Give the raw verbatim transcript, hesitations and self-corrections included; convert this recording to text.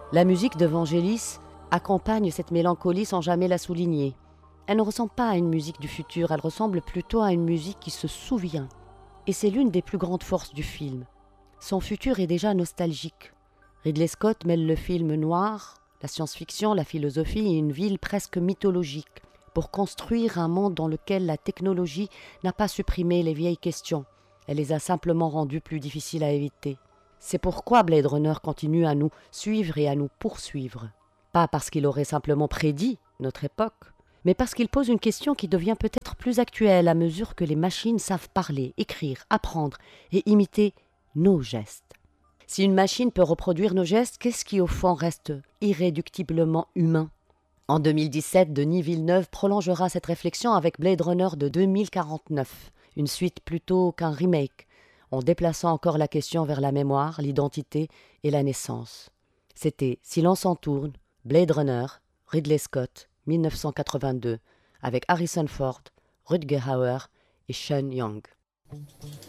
La musique de Vangelis accompagne cette mélancolie sans jamais la souligner. Elle ne ressemble pas à une musique du futur, elle ressemble plutôt à une musique qui se souvient. Et c'est l'une des plus grandes forces du film. Son futur est déjà nostalgique. Ridley Scott mêle le film noir, la science-fiction, la philosophie et une ville presque mythologique pour construire un monde dans lequel la technologie n'a pas supprimé les vieilles questions. Elle les a simplement rendues plus difficiles à éviter. C'est pourquoi Blade Runner continue à nous suivre et à nous poursuivre. Pas parce qu'il aurait simplement prédit notre époque, mais parce qu'il pose une question qui devient peut-être plus actuelle à mesure que les machines savent parler, écrire, apprendre et imiter nos gestes. Si une machine peut reproduire nos gestes, qu'est-ce qui au fond reste irréductiblement humain ? En deux mille dix-sept, Denis Villeneuve prolongera cette réflexion avec Blade Runner de deux mille quarante-neuf, une suite plutôt qu'un remake, en déplaçant encore la question vers la mémoire, l'identité et la naissance. C'était Silence en tourne, Blade Runner, Ridley Scott, mille neuf cent quatre-vingt-deux, avec Harrison Ford, Rutger Hauer et Sean Young.